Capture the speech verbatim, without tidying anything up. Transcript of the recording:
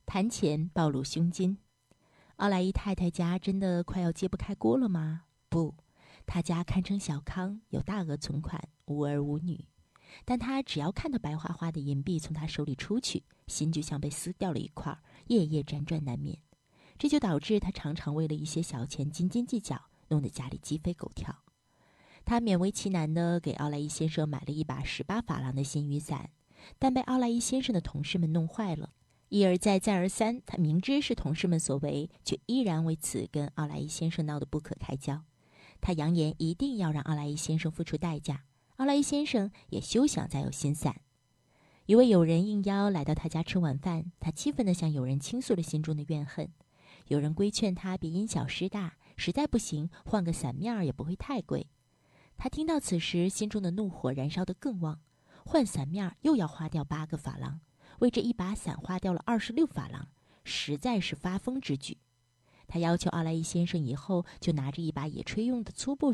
谈钱暴露胸襟。奥莱伊太太家真的快要揭不开锅了吗？不，她家堪称小康，有大额存款，无儿无女。但她只要看到白花花的银币从她手里出去，心就像被撕掉了一块，夜夜辗转难眠。这就导致她常常为了一些小钱斤斤计较，弄得家里鸡飞狗跳。她勉为其难地给奥莱伊先生买了一把十八法郎的新雨伞，但被奥莱伊先生的同事们弄坏了。一而再再而三，他明知是同事们所为，却依然为此跟奥莱伊先生闹得不可开交。他扬言一定要让奥莱伊先生付出代价，奥莱伊先生也休想再有新伞。一位友人应邀来到他家吃晚饭，他气愤地向友人倾诉了心中的怨恨。有人规劝他别因小失大，实在不行换个伞面也不会太贵。他听到此时，心中的怒火燃烧得更旺，换伞面又要花掉八个法郎，为这一把伞花掉了二十六法郎，实在是发疯之举。他要求奥莱伊先生以后就拿着一把野炊用的粗布